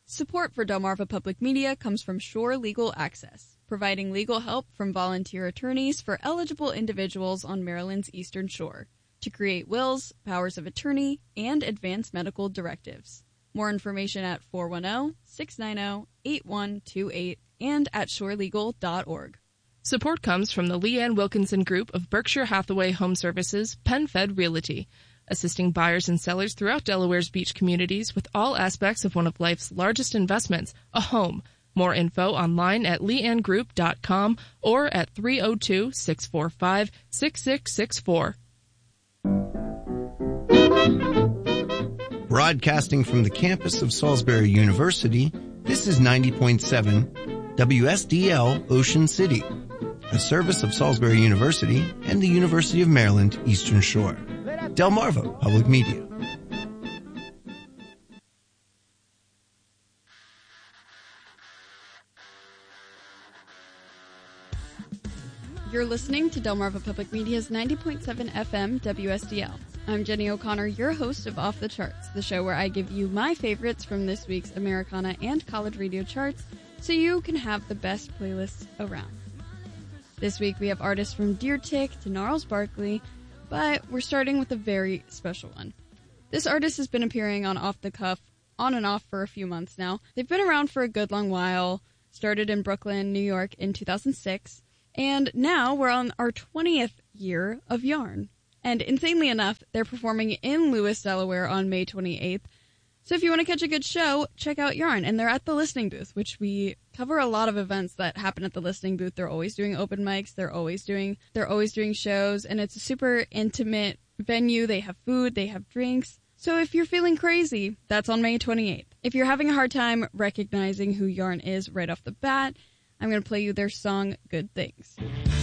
Support for Delmarva Public Media comes from Shore Legal Access, providing legal help from volunteer attorneys for eligible individuals on Maryland's Eastern Shore to create wills, powers of attorney, and advance medical directives. More information at 410-690-8128 and at shorelegal.org. Support comes from the Leanne Wilkinson Group of Berkshire Hathaway Home Services, PenFed Realty, assisting buyers and sellers throughout Delaware's beach communities with all aspects of one of life's largest investments, a home. More info online at leannegroup.com or at 302-645-6664. Broadcasting from the campus of Salisbury University, this is 90.7 WSDL Ocean City, a service of Salisbury University and the University of Maryland Eastern Shore. Delmarva Public Media. You're listening to Delmarva Public Media's 90.7 FM WSDL. I'm Jenny O'Connor, your host of Off the Charts, the show where I give you my favorites from this week's Americana and college radio charts so you can have the best playlists around. This week we have artists from Deer Tick to Gnarls Barkley, but we're starting with a very special one. This artist has been appearing on Off the Cuff on and off for a few months now. They've been around for a good long while, started in Brooklyn, New York in 2006, and now we're on our 20th year of Yarn. And insanely enough, they're performing in Lewis, Delaware on May 28th. So if you want to catch a good show, check out Yarn. And they're at the Listening Booth, which we cover a lot of events that happen at the Listening Booth. They're always doing open mics. They're always doing shows. And it's a super intimate venue. They have food. They have drinks. So if you're feeling crazy, that's on May 28th. If you're having a hard time recognizing who Yarn is right off the bat, I'm going to play you their song, Good Things.